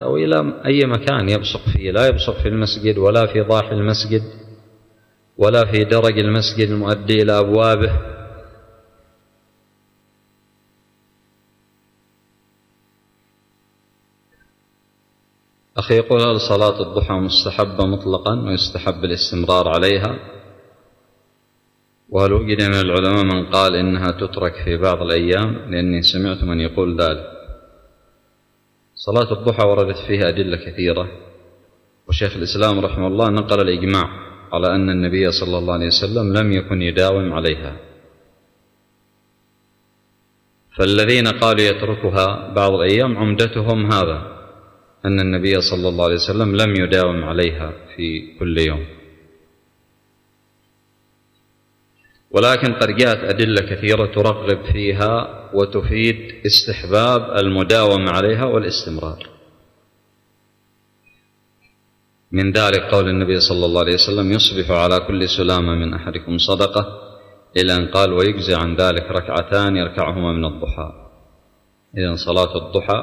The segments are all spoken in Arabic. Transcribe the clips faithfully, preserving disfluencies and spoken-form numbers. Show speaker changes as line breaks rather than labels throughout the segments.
أو إلى أي مكان يبصق فيه، لا يبصق في المسجد ولا في ضاحي المسجد ولا في درج المسجد المؤدي إلى أبوابه. أخي يقول: هل صلاة الضحى مستحبة مطلقا ويستحب الاستمرار عليها؟ وهل وجد من العلماء من قال إنها تترك في بعض الأيام؟ لأني سمعت من يقول ذلك. صلاة الضحى وردت فيها أدلة كثيرة، وشيخ الإسلام رحمه الله نقل الإجماع على أن النبي صلى الله عليه وسلم لم يكن يداوم عليها، فالذين قالوا يتركها بعض الأيام عمدتهم هذا، أن النبي صلى الله عليه وسلم لم يداوم عليها في كل يوم. ولكن قد جاءت أدلة كثيرة ترغب فيها وتفيد استحباب المداومة عليها والاستمرار. من ذلك قول النبي صلى الله عليه وسلم: يصبح على كل سلامة من أحدكم صدقة، إلى أن قال: ويجزي عن ذلك ركعتان يركعهما من الضحى. إذن صلاة الضحى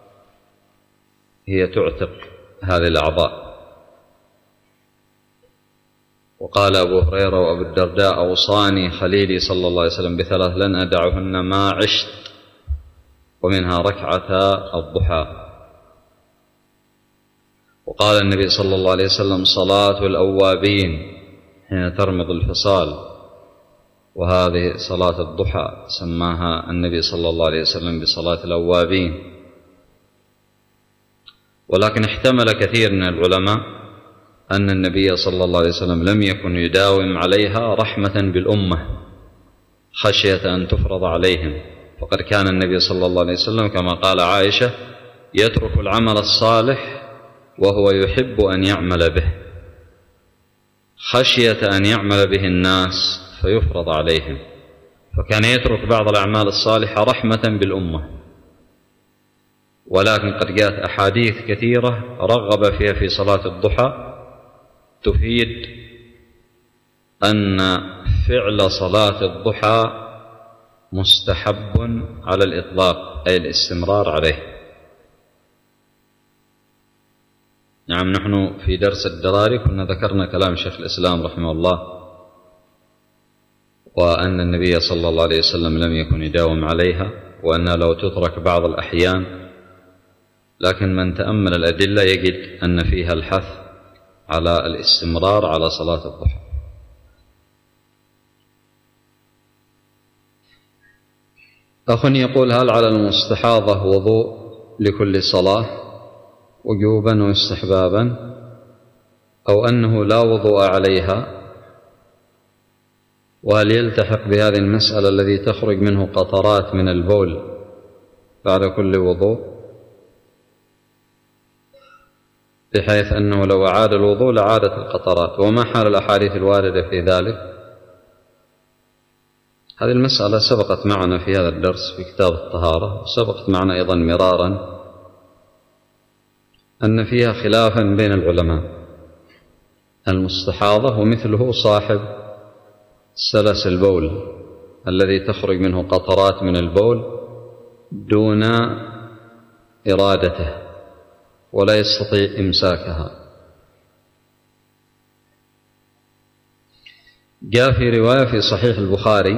هي تعتق هذه الأعضاء. وقال أبو هريرة وأبو الدرداء: أوصاني خليلي صلى الله عليه وسلم بثلاث لن أدعهن ما عشت، ومنها ركعتا الضحى. وقال النبي صلى الله عليه وسلم: صلاة الأوابين حين ترمض الفصال، وهذه صلاة الضحى سماها النبي صلى الله عليه وسلم بصلاة الأوابين. ولكن احتمل كثير من العلماء أن النبي صلى الله عليه وسلم لم يكن يداوم عليها رحمة بالأمة خشية أن تفرض عليهم، فقد كان النبي صلى الله عليه وسلم كما قال عائشة: يترك العمل الصالح وهو يحب أن يعمل به، خشية أن يعمل به الناس فيفرض عليهم، فكان يترك بعض الأعمال الصالحة رحمة بالأمة. ولكن قد جاءت أحاديث كثيرة رغب فيها في صلاة الضحى تفيد أن فعل صلاة الضحى مستحب على الإطلاق، أي الاستمرار عليه. نعم، نحن في درس الدراري كنا ذكرنا كلام شيخ الإسلام رحمه الله، وأن النبي صلى الله عليه وسلم لم يكن يداوم عليها، وأنها لو تترك بعض الأحيان. لكن من تأمل الأدلة يجد أن فيها الحث على الاستمرار على صلاة الضحى. أخ يقول: هل على المستحاضة وضوء لكل صلاة وجوبا واستحبابا، أو أنه لا وضوء عليها؟ وهل يلتحق بهذه المسألة الذي تخرج منه قطرات من البول بعد كل وضوء، بحيث أنه لو أعاد الوضوء لعادت القطرات؟ وما حال الأحاديث الواردة في ذلك؟ هذه المسألة سبقت معنا في هذا الدرس في كتاب الطهارة، وسبقت معنا أيضا مرارا أن فيها خلافا بين العلماء. المستحاضة ومثله صاحب سلس البول الذي تخرج منه قطرات من البول دون إرادته ولا يستطيع إمساكها. جاء في رواية في صحيح البخاري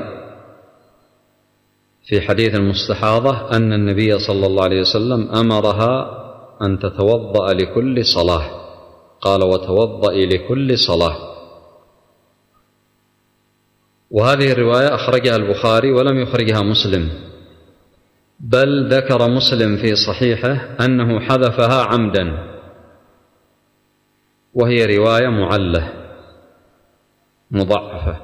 في حديث المستحاضة أن النبي صلى الله عليه وسلم أمرها أن تتوضأ لكل صلاة، قال: وتوضئي لكل صلاة. وهذه الرواية أخرجها البخاري ولم يخرجها مسلم، بل ذكر مسلم في صحيحه أنه حذفها عمدا، وهي رواية معلة مضعفة.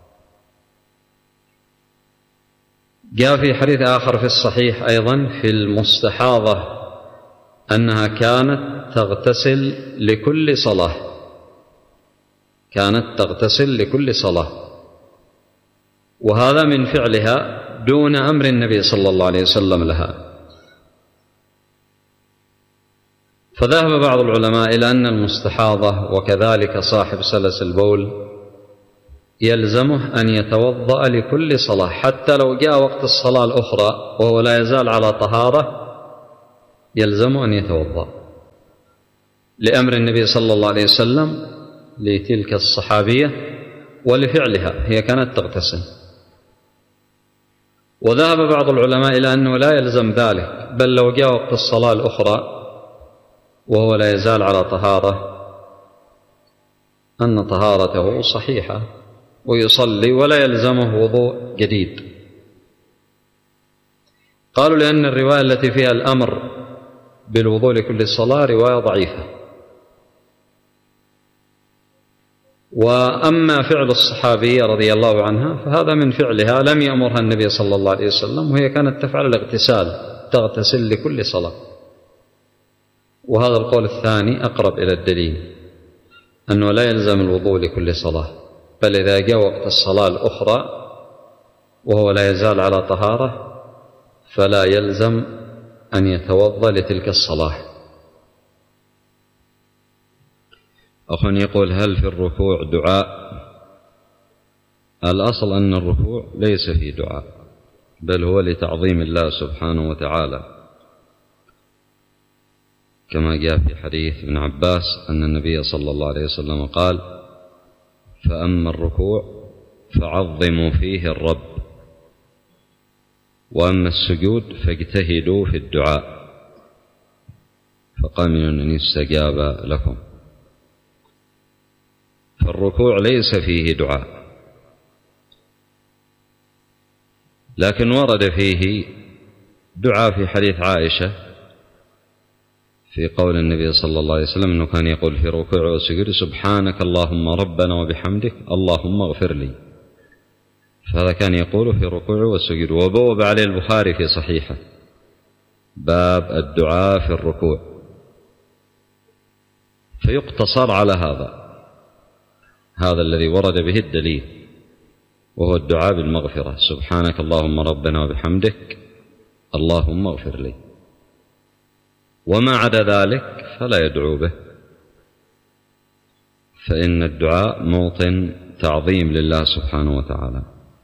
جاء في حديث آخر في الصحيح أيضا في المستحاضة أنها كانت تغتسل لكل صلاة، كانت تغتسل لكل صلاة، وهذا من فعلها دون أمر النبي صلى الله عليه وسلم لها. فذهب بعض العلماء إلى أن المستحاضة وكذلك صاحب سلس البول يلزمه أن يتوضأ لكل صلاة، حتى لو جاء وقت الصلاة الأخرى وهو لا يزال على طهارة يلزمه أن يتوضأ. لأمر النبي صلى الله عليه وسلم لتلك الصحابية ولفعلها، هي كانت تغتسل. وذهب بعض العلماء إلى أنه لا يلزم ذلك، بل لو جاء وقت الصلاة الأخرى وهو لا يزال على طهارة أن طهارته صحيحة ويصلي ولا يلزمه وضوء جديد. قالوا لأن الرواية التي فيها الأمر بالوضوء لكل صلاة رواية ضعيفة. وأما فعل الصحابية رضي الله عنها فهذا من فعلها، لم يأمرها النبي صلى الله عليه وسلم، وهي كانت تفعل الاغتسال، تغتسل لكل صلاة. وهذا القول الثاني أقرب إلى الدليل، أنه لا يلزم الوضوء لكل صلاة، بل إذا جاء وقت الصلاة الأخرى وهو لا يزال على طهارة فلا يلزم أن يتوضأ لتلك الصلاة. أخ يقول: هل في الركوع دعاء؟ الأصل أن الركوع ليس فيه دعاء، بل هو لتعظيم الله سبحانه وتعالى، كما جاء في حديث ابن عباس أن النبي صلى الله عليه وسلم قال: فأما الركوع فعظموا فيه الرب، وأما السجود فاجتهدوا في الدعاء فقاموا أن يستجاب لكم. فالركوع ليس فيه دعاء، لكن ورد فيه دعاء في حديث عائشة في قول النبي صلى الله عليه وسلم أنه كان يقول في ركوع وسجود: سبحانك اللهم ربنا وبحمدك اللهم اغفر لي. فهذا كان يقول في ركوع وسجود. وبوب عليه البخاري في صحيحه باب الدعاء في الركوع، فيقتصر على هذا هذا الذي ورد به الدليل، وهو الدعاء بالمغفرة: سبحانك اللهم ربنا وبحمدك اللهم اغفر لي. وما عدا ذلك فلا يدعو به، فإن الدعاء موطن تعظيم لله سبحانه وتعالى.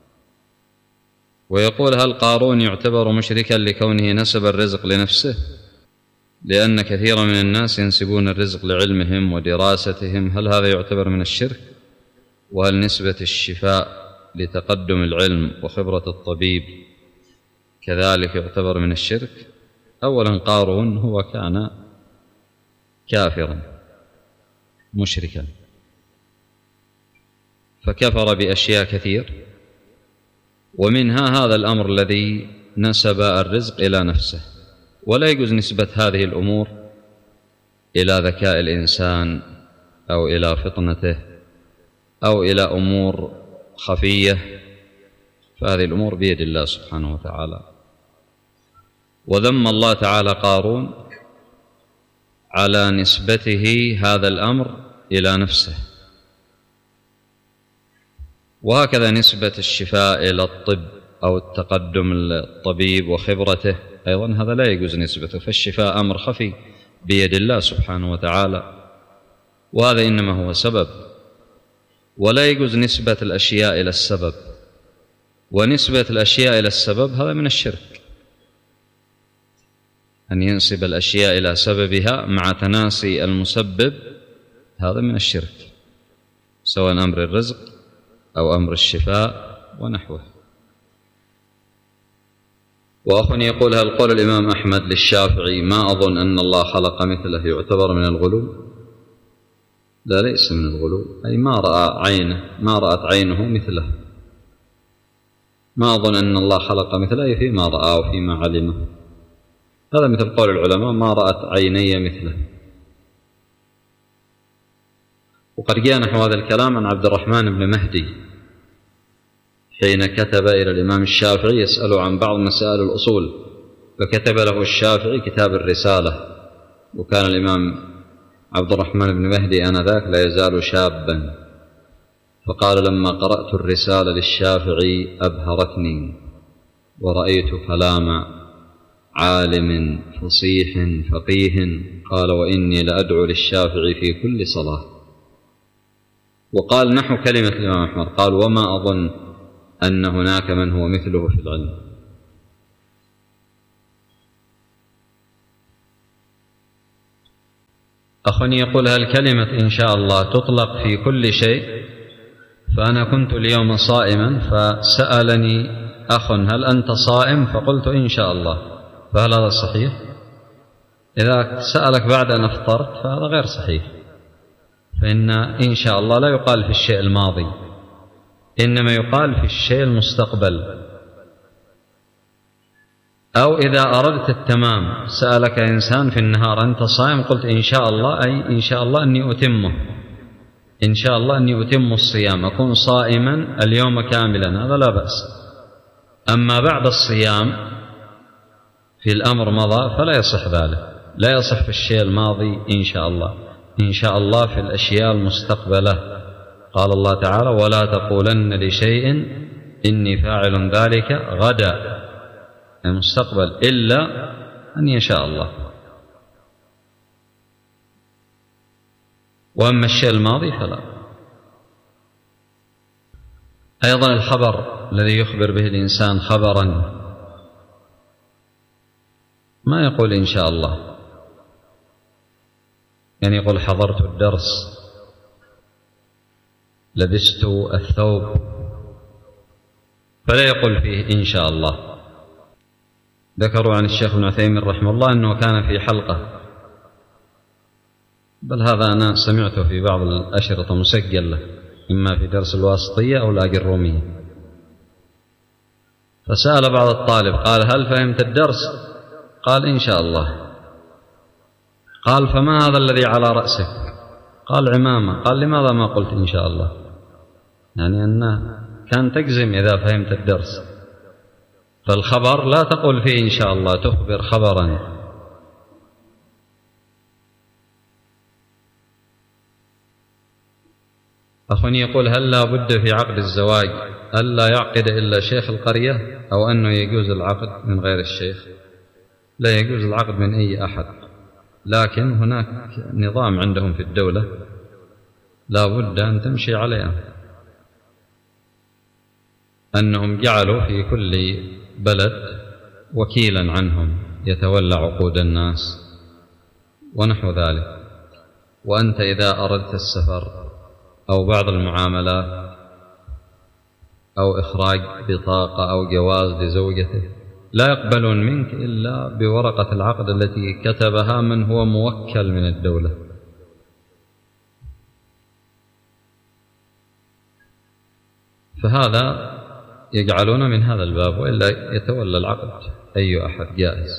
ويقول: هل قارون يعتبر مشركا لكونه نسب الرزق لنفسه؟ لأن كثيرا من الناس ينسبون الرزق لعلمهم ودراستهم، هل هذا يعتبر من الشرك؟ وهل نسبة الشفاء لتقدم العلم وخبرة الطبيب كذلك يعتبر من الشرك؟ أولا، قارون هو كان كافرا مشركا، فكفر بأشياء كثير، ومنها هذا الأمر الذي نسب الرزق إلى نفسه. ولا يجوز نسبة هذه الأمور إلى ذكاء الإنسان أو إلى فطنته أو إلى أمور خفية، فهذه الأمور بيد الله سبحانه وتعالى. وذم الله تعالى قارون على نسبته هذا الأمر إلى نفسه. وهكذا نسبة الشفاء إلى الطب أو التقدم الطبيب وخبرته أيضا هذا لا يجوز نسبته، فالشفاء أمر خفي بيد الله سبحانه وتعالى، وهذا إنما هو سبب. ولا يجوز نسبة الأشياء إلى السبب، ونسبة الأشياء إلى السبب هذا من الشرك، أن ينسب الأشياء إلى سببها مع تناسي المسبب، هذا من الشرك، سواء أمر الرزق أو أمر الشفاء ونحوه. وأخ يقول: هل قول الإمام أحمد للشافعي ما أظن أن الله خلق مثله يعتبر من الغلو؟ لا، ليس من الغلو، أي ما رأى عينه ما رأت عينه مثله. ما أظن أن الله خلق مثله أي فيما رأى وفيما علمه، هذا مثل قول العلماء ما رأت عيني مثله. وقد جاء نحو هذا الكلام عن عبد الرحمن بن مهدي حين كتب إلى الإمام الشافعي يسأله عن بعض مسائل الأصول، فكتب له الشافعي كتاب الرسالة، وكان الإمام عبد الرحمن بن مهدي آنذاك لا يزال شابا، فقال: لما قرأت الرسالة للشافعي أبهرتني، ورأيت كلام عالم فصيح فقيه، قال: وإني لأدعو للشافعي في كل صلاة. وقال نحو كلمة الإمام أحمد، قال: وما أظن أن هناك من هو مثله في العلم. أخني يقول: هل كلمة إن شاء الله تطلق في كل شيء؟ فأنا كنت اليوم صائما فسألني أخ: هل أنت صائم؟ فقلت: إن شاء الله. فهل هذا صحيح؟ إذا سألك بعد أن أفطرت فهذا غير صحيح، فإن إن شاء الله لا يقال في الشيء الماضي، إنما يقال في الشيء المستقبل. أو إذا أردت التمام، سألك إنسان في النهار: أنت صائم؟ قلت: إن شاء الله، أي إن شاء الله أني أتمه، إن شاء الله أني أتم الصيام، أكون صائما اليوم كاملا، هذا لا بأس. أما بعد الصيام في الأمر مضى فلا يصح ذلك، لا يصح في الشيء الماضي إن شاء الله. إن شاء الله في الأشياء المستقبلة. قال الله تعالى: ولا تقولن لشيء إني فاعل ذلك غدا، المستقبل، إلا أن يشاء الله. وأما الشيء الماضي فلا. أيضا الخبر الذي يخبر به الإنسان خبرا ما يقول إن شاء الله، يعني يقول: حضرت الدرس، لبست الثوب، فلا يقول فيه إن شاء الله. ذكروا عن الشيخ ابن عثيمين رحمه الله أنه كان في حلقة، بل هذا أنا سمعته في بعض الأشرطة مسجلة، إما في درس الواسطية أو الأجرومية، فسأل بعض الطالب قال: هل فهمت الدرس؟ قال: إن شاء الله. قال: فما هذا الذي على رأسك؟ قال: عمامة. قال: لماذا ما قلت إن شاء الله؟ يعني أنه كان تجزم إذا فهمت الدرس. فالخبر لا تقول فيه إن شاء الله، تخبر خبرا. أخواني يقول: هل لا بد في عقد الزواج ألا يعقد إلا شيخ القرية، أو أنه يجوز العقد من غير الشيخ؟ لا يجوز العقد من أي أحد، لكن هناك نظام عندهم في الدولة لا بد أن تمشي عليه، أنهم جعلوا في كل بلد وكيلا عنهم يتولى عقود الناس ونحو ذلك. وأنت إذا أردت السفر أو بعض المعاملات أو إخراج بطاقة أو جواز لزوجته، لا يقبلون منك إلا بورقة العقد التي كتبها من هو موكل من الدولة. فهذا يجعلون من هذا الباب، وإلا يتولى العقد أي أحد جائز.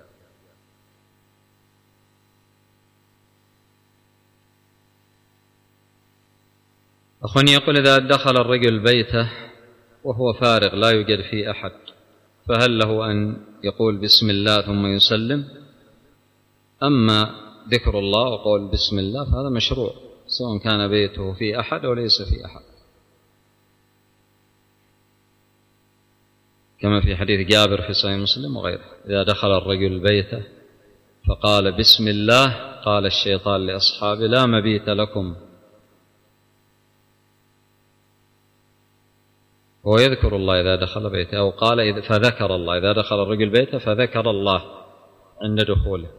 أخواني يقول: إذا دخل الرجل بيته وهو فارغ لا يوجد فيه أحد، فهل له أن يقول بسم الله ثم يسلم؟ أما ذكر الله وقول بسم الله فهذا مشروع، سواء كان بيته فيه أحد أو ليس فيه أحد، كما في حديث جابر في صحيح مسلم وغيره: إذا دخل الرجل بيته فقال بسم الله قال الشيطان لأصحابه: لا مبيت لكم. هو يذكر الله إذا دخل بيته، أو قال فذكر الله، إذا دخل الرجل بيته فذكر الله عند دخوله.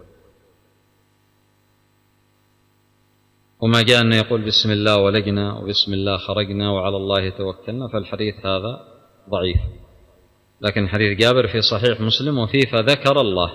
وما جاء أن يقول بسم الله ولجنا وبسم الله خرجنا وعلى الله توكلنا، فالحديث هذا ضعيف. لكن حديث جابر في صحيح مسلم وفيه فذكر الله.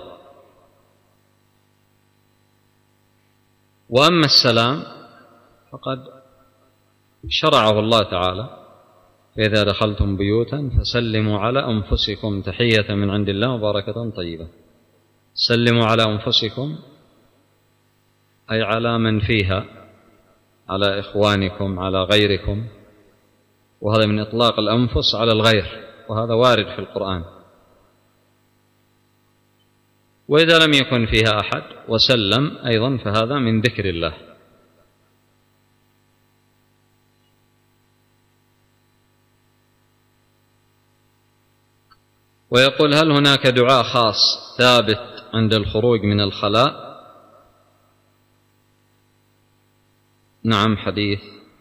وأما السلام فقد شرعه الله تعالى: فإذا دخلتم بيوتا فسلموا على أنفسكم تحية من عند الله مباركة طيبة. سلموا على أنفسكم أي على من فيها، على إخوانكم، على غيركم، وهذا من إطلاق الأنفس على الغير، وهذا وارد في القرآن. وإذا لم يكن فيها أحد وسلم أيضا فهذا من ذكر الله. ويقول: هل هناك دعاء خاص ثابت عند الخروج من الخلاء؟ نعم، حديث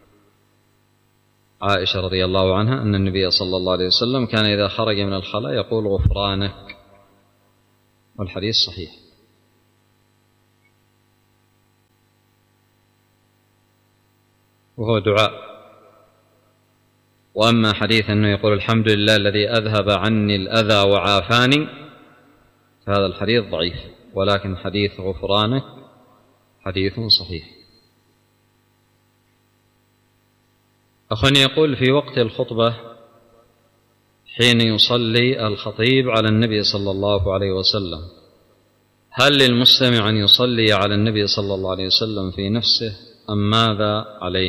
عائشة رضي الله عنها أن النبي صلى الله عليه وسلم كان إذا خرج من الخلاء يقول غفرانك، والحديث صحيح. وهو دعاء. وأما حديث أنه يقول الحمد لله الذي أذهب عني الأذى وعافاني، فهذا الحديث ضعيف، ولكن حديث غفرانك حديث صحيح. أخواني يقول في وقت الخطبة حين يصلي الخطيب على النبي صلى الله عليه وسلم، هل للمستمع أن يصلي على النبي صلى الله عليه وسلم في نفسه أم ماذا عليه؟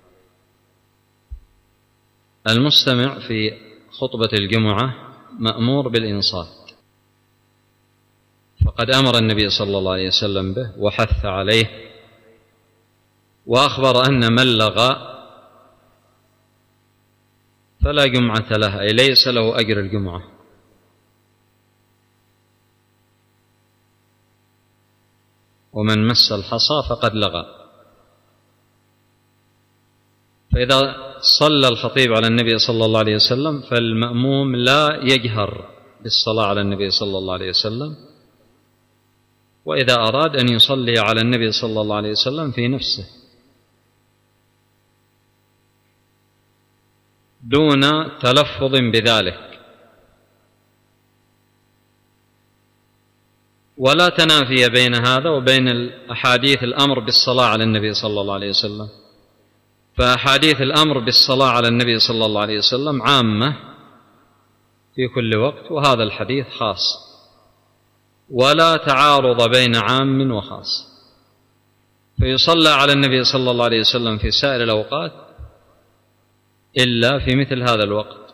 المستمع في خطبة الجمعة مأمور بالإنصات، فقد أمر النبي صلى الله عليه وسلم به وحث عليه، وأخبر أن من لغى فلا جمعة له، أي ليس له أجر الجمعة. ومن مس الحصى فقد لغى. فإذا صلى الخطيب على النبي صلى الله عليه وسلم فالمأموم لا يجهر بالصلاة على النبي صلى الله عليه وسلم، وإذا أراد أن يصلي على النبي صلى الله عليه وسلم في نفسه دون تلفظ بذلك، ولا تنافي بين هذا وبين الأحاديث الأمر بالصلاة على النبي صلى الله عليه وسلم. فأحاديث الأمر بالصلاة على النبي صلى الله عليه وسلم عامة في كل وقت، وهذا الحديث خاص، ولا تعارض بين عام وخاص، فيصلى على النبي صلى الله عليه وسلم في سائر الأوقات إلا في مثل هذا الوقت،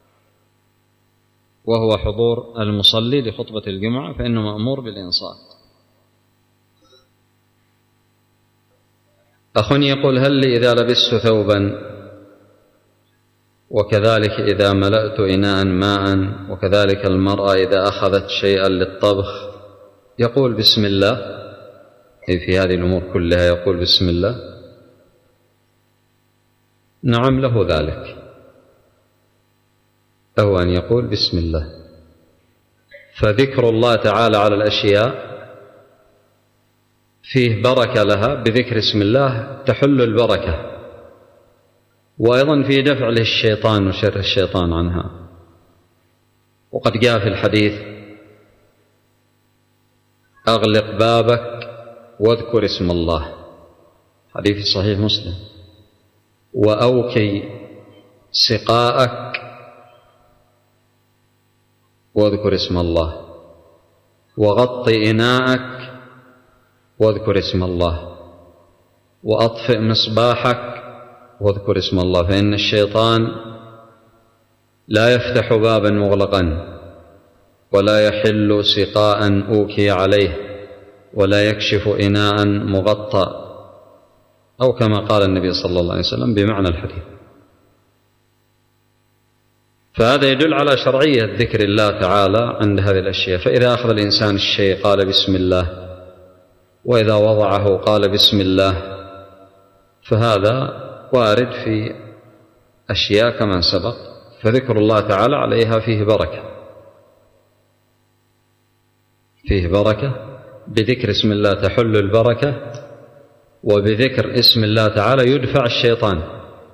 وهو حضور المصلي لخطبة الجمعة، فإنه مأمور بالإنصات. أخ يقول هل لي إذا لبست ثوبا وكذلك إذا ملأت إناء ماء وكذلك المرأة إذا أخذت شيئا للطبخ يقول بسم الله؟ أي في هذه الأمور كلها يقول بسم الله؟ نعم له ذلك، له أن يقول بسم الله. فذكر الله تعالى على الأشياء فيه بركة لها، بذكر اسم الله تحل البركة، وأيضا في دفع للشيطان وشر الشيطان عنها. وقد جاء في الحديث أغلق بابك واذكر اسم الله، حديث صحيح مسلم، وأوكي سقاءك واذكر اسم الله، وغطي إناءك واذكر اسم الله، وأطفئ مصباحك واذكر اسم الله، فإن الشيطان لا يفتح بابا مغلقا ولا يحل سقاء أوكي عليه ولا يكشف إناء مغطى، أو كما قال النبي صلى الله عليه وسلم بمعنى الحديث. فهذا يدل على شرعية ذكر الله تعالى عند هذه الأشياء. فإذا أخذ الإنسان الشيء قال بسم الله، وإذا وضعه قال بسم الله، فهذا وارد في أشياء كما سبق، فذكر الله تعالى عليها فيه بركة، فيه بركة. بذكر اسم الله تحل البركة، وبذكر اسم الله تعالى يدفع الشيطان.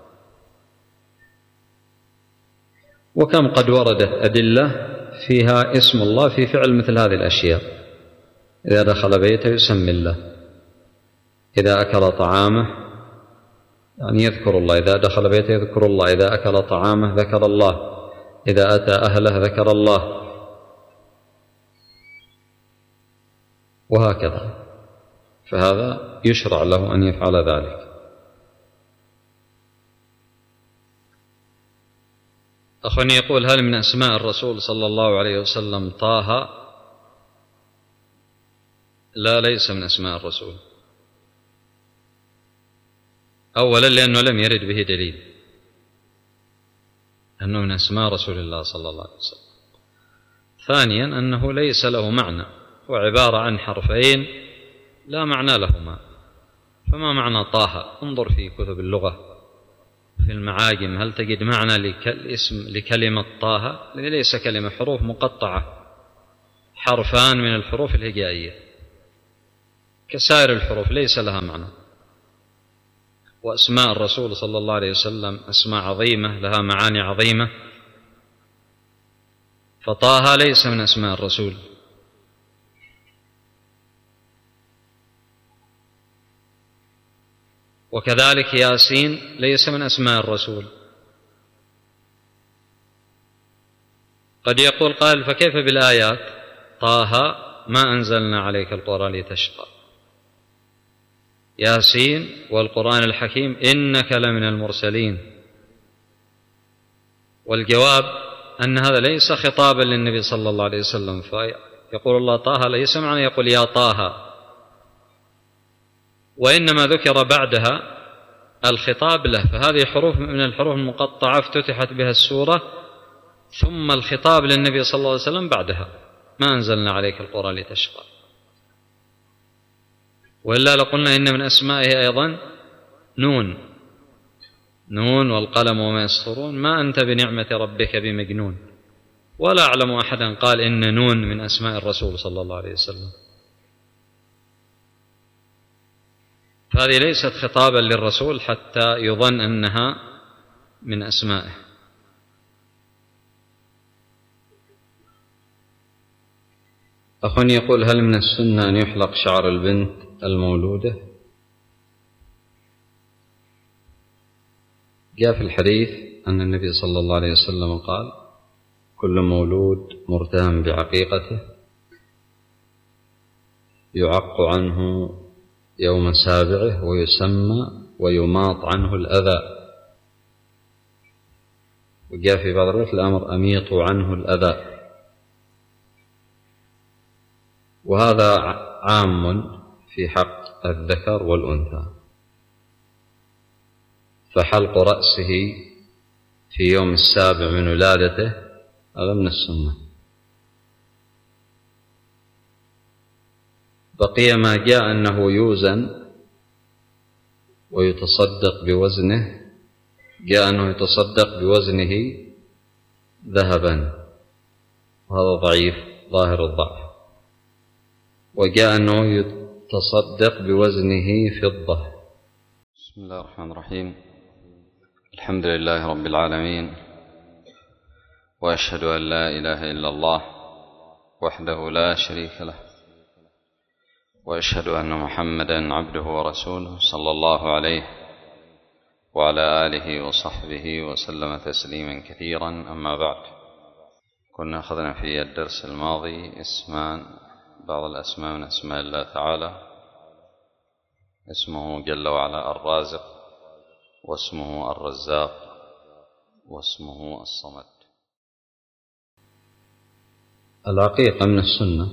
وكم قد وردت أدلة فيها اسم الله في فعل مثل هذه الأشياء. إذا دخل بيته يسمي الله، إذا أكل طعامه يعني يذكر الله، إذا دخل بيته يذكر الله، إذا أكل طعامه ذكر الله، إذا أتى أهله ذكر الله، وهكذا. فهذا يشرع له أن يفعل ذلك. أخواني يقول هل من أسماء الرسول صلى الله عليه وسلم طه؟ لا، ليس من أسماء الرسول. أولا لأنه لم يرد به دليل أنه من أسماء رسول الله صلى الله عليه وسلم. ثانيا أنه ليس له معنى، هو عبارة عن حرفين لا معنى لهما. فما معنى طه؟ انظر في كتب اللغة في المعاجم هل تجد معنى لاسم لكلمة طه؟ ليس كلمة، حروف مقطعة، حرفان من الحروف الهجائية كسائر الحروف، ليس لها معنى. وأسماء الرسول صلى الله عليه وسلم أسماء عظيمة لها معاني عظيمة، فطه ليس من أسماء الرسول. وكذلك ياسين ليس من أسماء الرسول. قد يقول قائل فكيف بالآيات؟ طه ما أنزلنا عليك القرآن لتشقى، ياسين والقرآن الحكيم إنك لمن المرسلين. والجواب أن هذا ليس خطابا للنبي صلى الله عليه وسلم، فيقول الله طه ليس معنى يقول يا طه، وإنما ذكر بعدها الخطاب له، فهذه حروف من الحروف المقطعة افتتحت بها السورة، ثم الخطاب للنبي صلى الله عليه وسلم بعدها، ما أنزلنا عليك القرآن لتشقى. وإلا لقلنا إن من أسمائه أيضا نون، نون والقلم وما يسطرون، ما أنت بنعمة ربك بمجنون. ولا أعلم أحدا قال إن نون من أسماء الرسول صلى الله عليه وسلم. فهذه ليست خطابا للرسول حتى يظن أنها من أسمائه. أخ يقول هل من السنة أن يحلق شعر البنت المولودة؟ جاء في الحديث أن النبي صلى الله عليه وسلم قال كل مولود مرتهن بعقيقته يعق عنه يوم سابعه ويسمى ويماط عنه الأذى. وجاء في بعض الروايات الأمر أميطوا عنه الأذى. وهذا عام في حق الذكر والأنثى، فحلق رأسه في يوم السابع من ولادته هذا من السنة. بقي ما جاء أنه يوزن ويتصدق بوزنه، جاء أنه يتصدق بوزنه ذهبا وهذا ضعيف ظاهر الضعف، وجاء أنه يتصدق بوزنه فضة. بسم الله الرحمن الرحيم. الحمد لله رب العالمين، وأشهد أن لا إله إلا الله وحده لا شريك له، وأشهد أن محمدا عبده ورسوله صلى الله عليه وعلى آله وصحبه وسلم تسليما كثيرا. أما بعد، كنا أخذنا في الدرس الماضي اسمان، بعض الأسماء من أسماء الله تعالى، اسمه جل وعلا الرازق، واسمه الرزاق، واسمه الصمد. العقيقة من السنة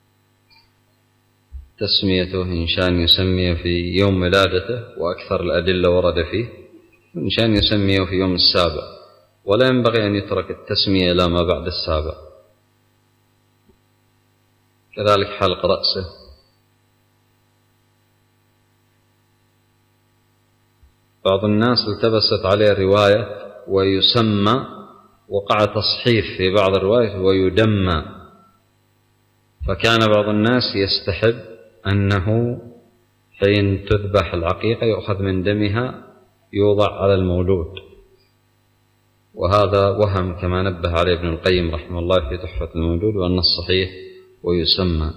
تسميته إن شاء يسميه في يوم ولادته، وأكثر الأدلة ورد فيه، إن شاء يسميه في يوم السابع، ولا ينبغي أن يترك التسمية إلى ما بعد السابع. كذلك حلق رأسه. بعض الناس التبست عليه رواية ويسمى، وقع تصحيف في بعض الروايات ويدمى، فكان بعض الناس يستحب أنه حين تذبح العقيقة يؤخذ من دمها يوضع على المولود، وهذا وهم كما نبه عليه ابن القيم رحمه الله في تحفة المولود، وأن الصحيح ويسمى.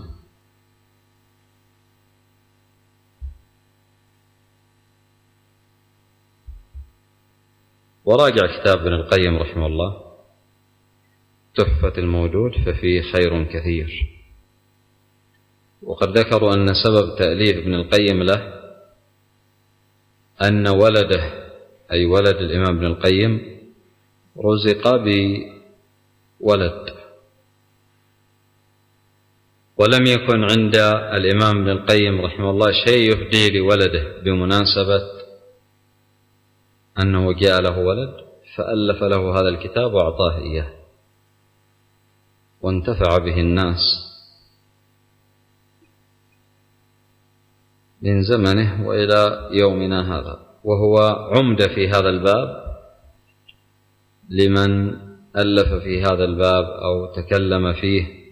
وراجع كتاب ابن القيم رحمه الله تحفة المولود ففيه خير كثير. وقد ذكروا أن سبب تأليف ابن القيم له أن ولده، أي ولد الإمام ابن القيم، رزق بولد، ولم يكن عند الإمام ابن القيم رحمه الله شيء يهدي لولده بمناسبة أنه جاء له ولد، فألف له هذا الكتاب وأعطاه إياه، وانتفع به الناس من زمنه وإلى يومنا هذا، وهو عمدة في هذا الباب لمن ألف في هذا الباب أو تكلم فيه.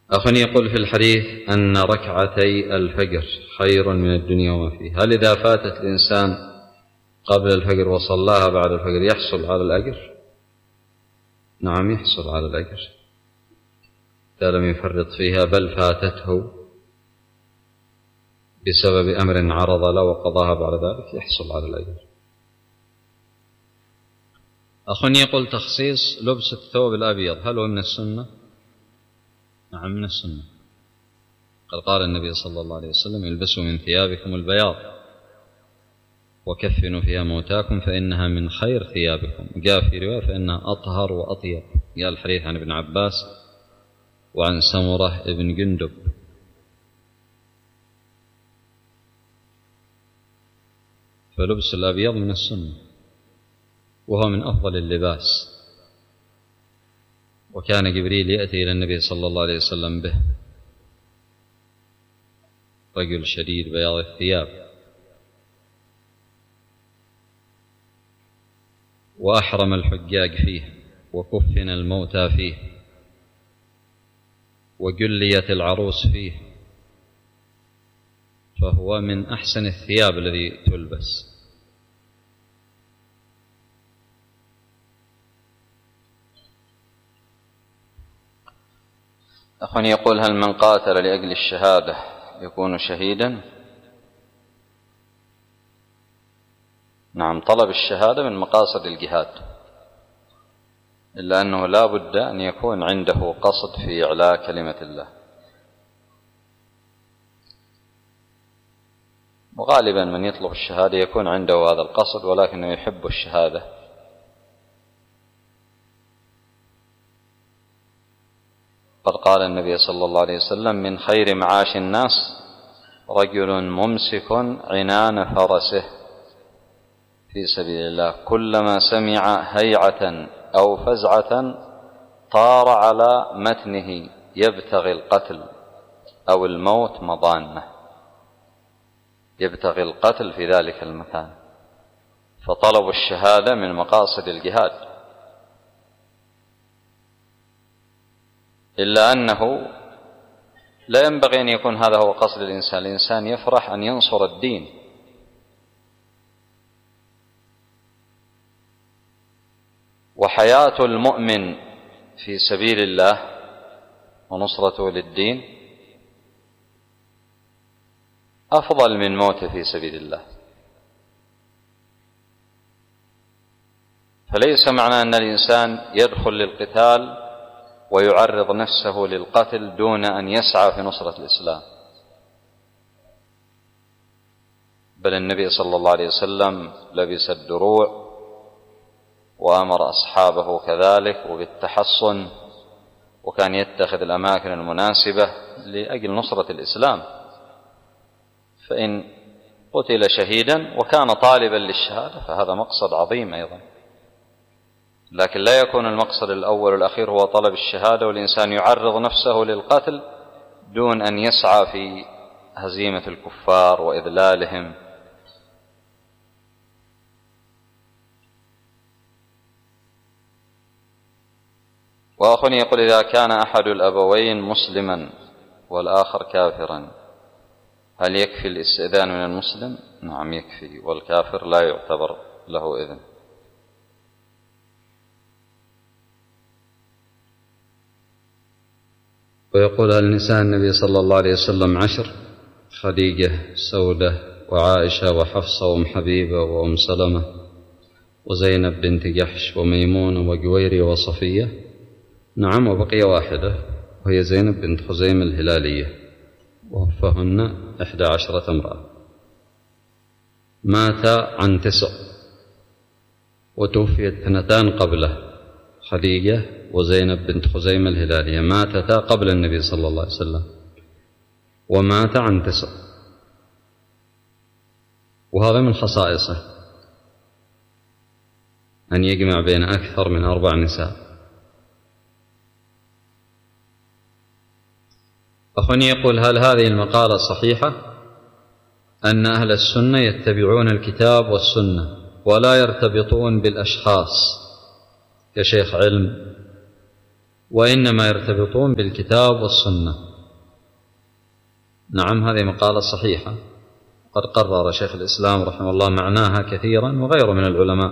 أخ يقول في الحديث أن ركعتي الفجر خير من الدنيا وما فيه، هل إذا فاتت الإنسان قبل الفجر وصلاها بعد الفجر يحصل على الأجر؟ نعم يحصل على الأجر إذا لم يفرط فيها، بل فاتته بسبب أمر عرض له وقضاها بعد ذلك يحصل على الأجر. أخ يقول تخصيص لبس الثوب الأبيض هل هو من السنة؟ نعم من السنة، قد قال النبي صلى الله عليه وسلم البسوا من ثيابكم البياض وكفنوا فيها موتاكم فإنها من خير ثيابكم، جاء في رواية فإنها أطهر وأطيب، جاء الحديث عن ابن عباس وعن سمرة ابن جندب. فلبس الأبيض من السنة وهو من أفضل اللباس، وكان جبريل يأتي إلى النبي صلى الله عليه وسلم به، رجل شديد بياض الثياب، وأحرم الحجاج فيه وكفن الموتى فيه وجليت العروس فيه، فهو من أحسن الثياب الذي تلبس. أخ يقول هل من قاتل لأجل الشهادة يكون شهيدا؟ نعم، طلب الشهادة من مقاصد الجهاد، إلا أنه لا بد أن يكون عنده قصد في إعلاء كلمة الله، وغالبا من يطلب الشهادة يكون عنده هذا القصد ولكنه يحب الشهادة. قد قال النبي صلى الله عليه وسلم من خير معاش الناس رجل ممسك عنان فرسه في سبيل الله كلما سمع هيعة أو فزعة طار على متنه يبتغي القتل أو الموت مضانة، يبتغي القتل في ذلك المكان. فطلب الشهادة من مقاصد الجهاد، إلا أنه لا ينبغي أن يكون هذا هو قصد الإنسان. الإنسان يفرح أن ينصر الدين، وحياة المؤمن في سبيل الله ونصرته للدين أفضل من موته في سبيل الله. فليس معنى أن الإنسان يدخل للقتال ويعرض نفسه للقتل دون أن يسعى في نصرة الإسلام، بل النبي صلى الله عليه وسلم لبس الدروع وأمر أصحابه كذلك وبالتحصن، وكان يتخذ الأماكن المناسبة لأجل نصرة الإسلام. فإن قتل شهيدا وكان طالبا للشهادة فهذا مقصد عظيم أيضا، لكن لا يكون المقصد الأول والأخير هو طلب الشهادة والإنسان يعرض نفسه للقتل دون أن يسعى في هزيمة الكفار وإذلالهم. وأخ يقول إذا كان أحد الأبوين مسلما والآخر كافرا هل يكفي الاستئذان من المسلم؟ نعم يكفي، والكافر لا يعتبر له إذن.
ويقول هل نساء النبي صلى الله عليه وسلم عشر؟ خديجة، سودة، وعائشة، وحفصة، وأم حبيبة، وأم سلمة، وزينب بنت جحش، وميمونة، وجويرية، وصفية. نعم، وبقي واحدة وهي زينب بنت خزيم الهلالية، وفهن إحدى عشرة امرأة. مات عن تسع وتوفيت اثنتان قبله، خديجة وزينب بنت خزيمة الهلالية، ماتتا قبل النبي صلى الله عليه وسلم، ومات عن تسع، وهذا من خصائصه أن يجمع بين أكثر من أربع نساء. أخواني يقول هل هذه المقالة صحيحة أن أهل السنة يتبعون الكتاب والسنة ولا يرتبطون بالأشخاص كشيخ علم
وإنما يرتبطون بالكتاب والسنة. نعم، هذه مقالة صحيحة قد قرر شيخ الإسلام رحمه الله معناها كثيرا وغيره من العلماء،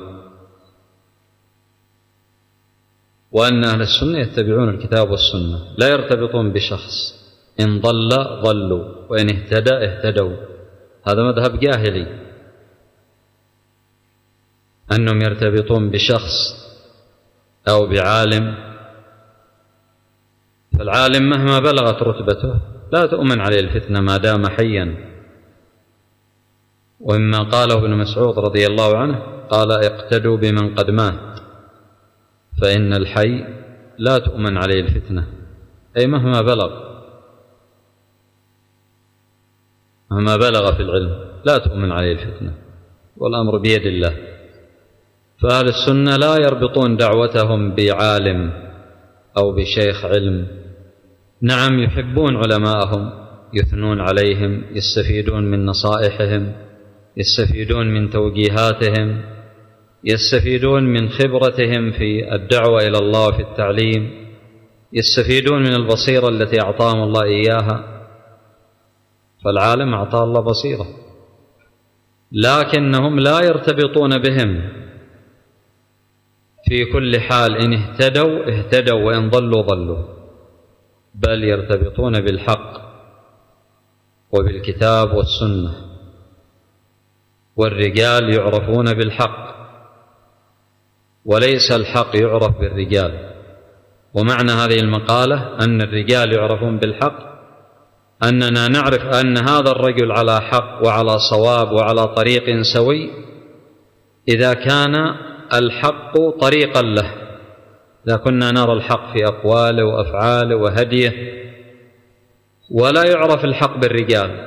وأن أهل السنة يتبعون الكتاب والسنة، لا يرتبطون بشخص، إن ضل ضلوا وإن اهتدى اهتدوا. هذا مذهب جاهلي، أنهم يرتبطون بشخص أو بعالم، فالعالم مهما بلغت رتبته لا تؤمن عليه الفتنة ما دام حيا. ومما قاله ابن مسعود رضي الله عنه قال: اقتدوا بمن قد مات فإن الحي لا تؤمن عليه الفتنة، أي مهما بلغ مهما بلغ في العلم لا تؤمن عليه الفتنة، والأمر بيد الله. فأهل السنة لا يربطون دعوتهم بعالم أو بشيخ علم. نعم، يحبون علماءهم، يثنون عليهم، يستفيدون من نصائحهم، يستفيدون من توجيهاتهم، يستفيدون من خبرتهم في الدعوة إلى الله وفي التعليم، يستفيدون من البصيرة التي أعطاهم الله إياها، فالعالم أعطاه الله بصيرة، لكنهم لا يرتبطون بهم في كل حال. إن اهتدوا اهتدوا وإن ضلوا ضلوا، بل يرتبطون بالحق وبالكتاب والسنة، والرجال يعرفون بالحق وليس الحق يعرف بالرجال. ومعنى هذه المقالة أن الرجال يعرفون بالحق أننا نعرف أن هذا الرجل على حق وعلى صواب وعلى طريق سوي إذا كان الحق طريقا له، إذا كنا نرى الحق في أقواله وأفعاله وهديه. ولا يعرف الحق بالرجال.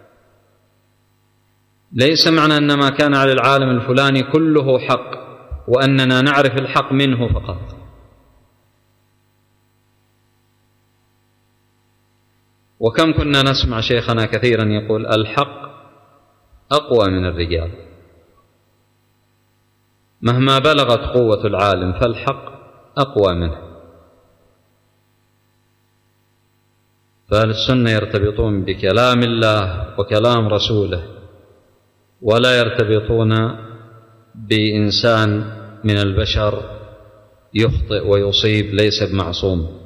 ليس معنى أن ما كان على العالم الفلاني كله حق وأننا نعرف الحق منه فقط. وكم كنا نسمع شيخنا كثيرا يقول: الحق أقوى من الرجال. مهما بلغت قوة العالم فالحق أقوى منه. فأهل السنة يرتبطون بكلام الله وكلام رسوله، ولا يرتبطون بإنسان من البشر يخطئ ويصيب ليس بمعصوم.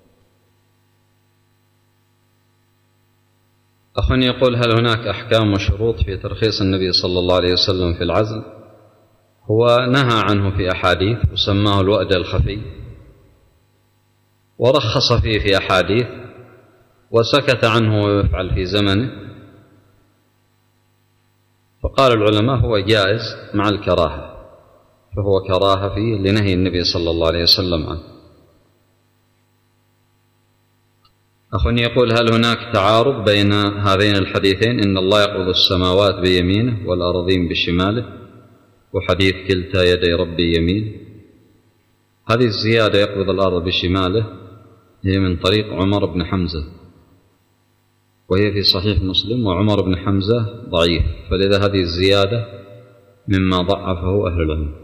أخ يقول: هل هناك أحكام وشروط في ترخيص النبي صلى الله عليه وسلم في العزل؟ هو نهى عنه في أحاديث وسماه الوأد الخفي، ورخص فيه في أحاديث، وسكت عنه ويفعل في زمنه. فقال العلماء هو جائز مع الكراهة، فهو كراهة فيه لنهي النبي صلى الله عليه وسلم عنه. أخ يقول: هل هناك تعارض بين هذين الحديثين، إن الله يقبض السماوات بيمينه والأرضين بشماله، وحديث كلتا يدي ربي يمين؟ هذه الزيادة يقبض الأرض بشماله هي من طريق عمر بن حمزة، وهي في صحيح مسلم، وعمر بن حمزة ضعيف، فلذا هذه الزيادة مما ضعفه أهل العلم،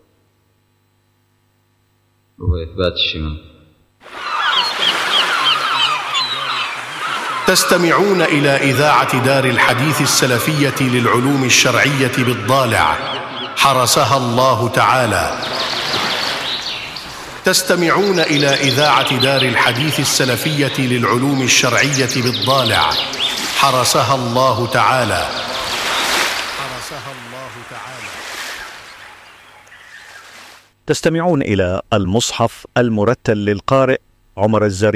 وهو إثبات الشمال.
تستمعون إلى إذاعة دار الحديث السلفية للعلوم الشرعية بالضالع، حرسها الله تعالى. تستمعون إلى إذاعة دار الحديث السلفية للعلوم الشرعية بالضالع، حرسها الله تعالى. حرسها الله تعالى.
تستمعون إلى المصحف المرتل للقارئ عمر الزري.